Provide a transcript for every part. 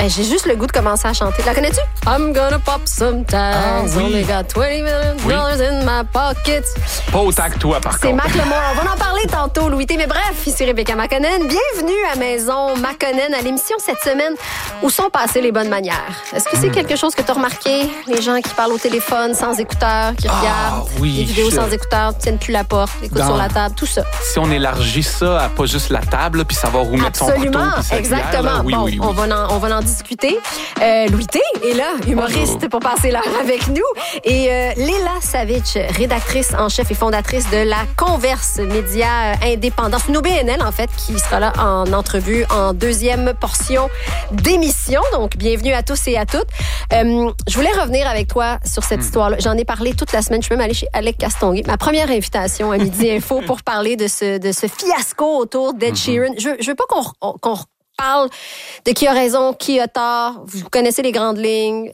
Ben, j'ai juste le goût de commencer à chanter. La connais-tu? I'm gonna pop some tags. Oui. Only got $20 million in my pockets. Pas autant que toi, par C'est contre. Macklemore. On va en parler tantôt, Louis T. Mais bref, ici Rebecca McConnell. Bienvenue à Maison McConnell, à l'émission cette semaine. Où sont passées les bonnes manières? Est-ce que c'est quelque chose que tu as remarqué? Les gens qui parlent au téléphone sans écouteurs, qui regardent des vidéos sans écouteurs, tiennent plus la porte, écoutent sur la table, tout ça. Si on élargit ça à pas juste la table, puis savoir où mettre son couteau, puis sa exactement. cuillère, là, oui. On va en discuter. Louis T est là, humoriste pour passer l'heure avec nous. Et Léla Savitch, rédactrice en chef et fondatrice de La Converse, média indépendant. C'est une OBNL, en fait, qui sera là en entrevue en deuxième portion d'émission. Donc, bienvenue à tous et à toutes. Je voulais revenir avec toi sur cette histoire-là. J'en ai parlé toute la semaine. Je suis même allée chez Alec Castonguay. Ma première invitation à Midi Info pour parler de ce fiasco autour d'Ed Sheeran. Je veux pas qu'on parle de qui a raison, qui a tort. Vous connaissez les grandes lignes.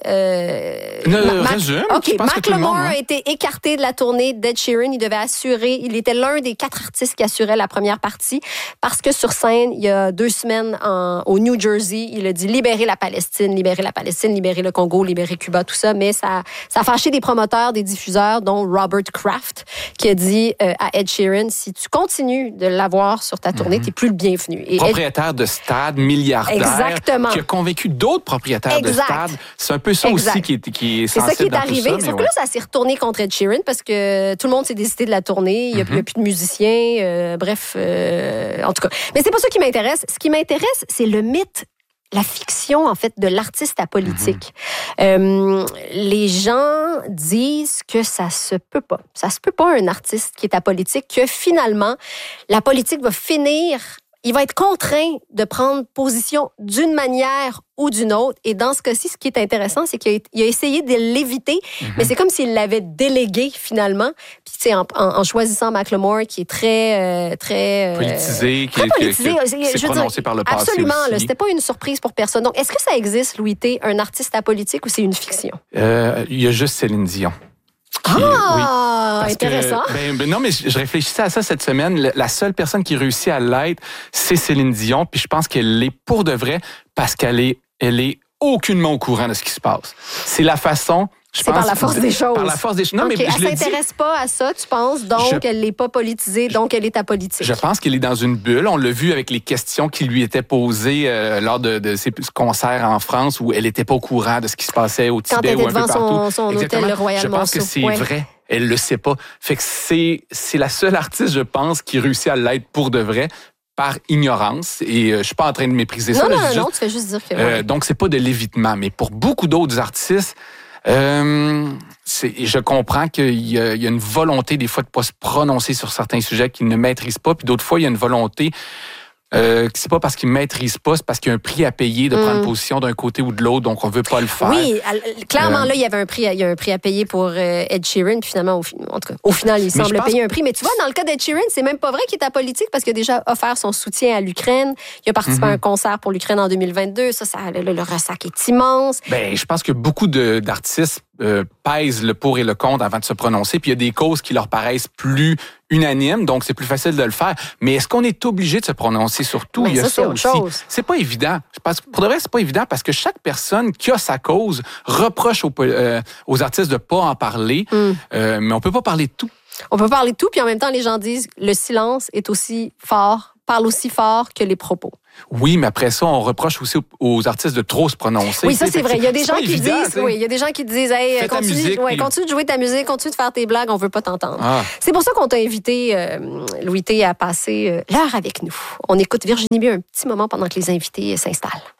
Résume. OK, Macklemore a été écarté de la tournée d'Ed Sheeran. Il devait assurer, il était l'un des 4 artistes qui assuraient la première partie parce que sur scène, il y a 2 semaines au New Jersey, il a dit libérer la Palestine, libérer le Congo, libérer Cuba, tout ça. Mais ça a fâché des promoteurs, des diffuseurs, dont Robert Kraft, qui a dit à Ed Sheeran, si tu continues de l'avoir sur ta tournée, t'es plus le bienvenu. Et propriétaire de stade, milliardaire, exactement, qui a convaincu d'autres propriétaires de stade. C'est un peu ça aussi qui est c'est ça qui est arrivé. Sauf que là, ça s'est retourné contre Ed Sheeran parce que tout le monde s'est décidé de la tournée. Il n'y a plus de musiciens. En tout cas. Mais c'est pas ça qui m'intéresse. Ce qui m'intéresse, c'est le mythe, la fiction, en fait, de l'artiste apolitique. Les gens disent que ça se peut pas. Ça se peut pas, un artiste qui est apolitique, que finalement, la politique va finir... Il va être contraint de prendre position d'une manière ou d'une autre. Et dans ce cas-ci, ce qui est intéressant, c'est qu'il a essayé de l'éviter, mais c'est comme s'il l'avait délégué finalement. Puis tu sais, en choisissant Macklemore, qui est très politisé, qui s'est prononcé par le passé. Absolument, aussi. Là, c'était pas une surprise pour personne. Donc, est-ce que ça existe, Louis T, un artiste apolitique ou c'est une fiction? Il y a juste Céline Dion. Intéressant. Non, mais je réfléchissais à ça cette semaine. La seule personne qui réussit à l'être, c'est Céline Dion. Puis je pense qu'elle l'est pour de vrai parce qu'elle est aucunement au courant de ce qui se passe. C'est la façon... C'est par la force des choses. Par la force des choses. Non, okay, mais elle s'intéresse pas à ça, tu penses, donc elle n'est pas politisée, donc elle est apolitique. Je pense qu'elle est dans une bulle. On l'a vu avec les questions qui lui étaient posées lors de ses concerts en France où elle n'était pas au courant de ce qui se passait au Tibet ou un peu partout. Quand elle était devant son hôtel, le Royal Je pense que c'est vrai. Elle le sait pas. Fait que c'est la seule artiste, je pense, qui réussit à l'être pour de vrai. Par ignorance, et je suis pas en train de mépriser ça. Non, tu fais juste dire que... donc, c'est pas de l'évitement, mais pour beaucoup d'autres artistes, je comprends qu'il y a une volonté des fois de pas se prononcer sur certains sujets qu'ils ne maîtrisent pas, puis d'autres fois, il y a une volonté c'est pas parce qu'ils maîtrisent pas, c'est parce qu'il y a un prix à payer de prendre position d'un côté ou de l'autre, donc on veut pas le faire. Oui, clairement, là, il y a un prix à payer pour Ed Sheeran, puis finalement, au final, il semble payer un prix. Mais tu vois, dans le cas d'Ed Sheeran, c'est même pas vrai qu'il est apolitique parce qu'il a déjà offert son soutien à l'Ukraine. Il a participé à un concert pour l'Ukraine en 2022. Le ressac est immense. Je pense que beaucoup d'artistes pèsent le pour et le contre avant de se prononcer, puis il y a des causes qui leur paraissent plus unanimes, donc c'est plus facile de le faire. Mais est-ce qu'on est obligé de se prononcer sur tout? Il y a ça aussi. C'est pas évident. Pour de vrai, c'est pas évident parce que chaque personne qui a sa cause reproche aux artistes de pas en parler, mais on peut pas parler de tout. On peut parler de tout, puis en même temps, les gens disent le silence est aussi fort, parle aussi fort que les propos. Oui, mais après ça, on reproche aussi aux artistes de trop se prononcer. Oui, ça, c'est vrai. Il y a des gens qui disent, hey, continue de jouer ta musique, continue de faire tes blagues, on veut pas t'entendre. C'est pour ça qu'on t'a invité, Louis T, à passer l'heure avec nous. On écoute Virginie Mieux un petit moment pendant que les invités s'installent.